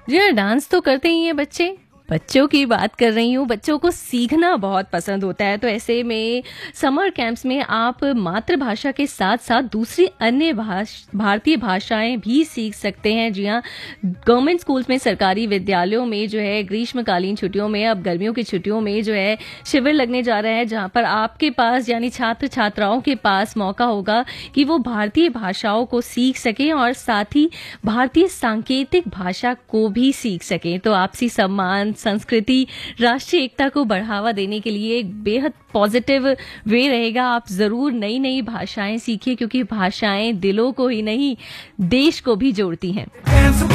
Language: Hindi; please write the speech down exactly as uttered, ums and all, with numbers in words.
जी हाँ, डांस तो करते ही हैं बच्चे। बच्चों की बात कर रही हूँ, बच्चों को सीखना बहुत पसंद होता है, तो ऐसे में समर कैंप्स में आप मातृभाषा के साथ-साथ दूसरी अन्य भाष भारतीय भाषाएँ भी सीख सकते हैं। जी हाँ, गवर्नमेंट स्कूल्स में, सरकारी विद्यालयों में जो है ग्रीष्मकालीन छुट्टियों में, अब गर्मियों की छुट्टियों में जो है शिविर लगने जा रहे हैं, जहाँ पर आपके पास यानी छात्र-छात्राओं के पास मौका होगा कि वो भारतीय भाषाओं को सीख सकें और साथ ही भारतीय सांकेतिक भाषा को भी सीख सकें। तो आपसी सम्मान, संस्कृति, राष्ट्रीय एकता को बढ़ावा देने के लिए एक बेहद पॉजिटिव वे रहेगा। आप ज़रूर नई-नई भाषाएं सीखिए, क्योंकि भाषाएं दिलों को ही नहीं, देश को भी जोड़ती हैं।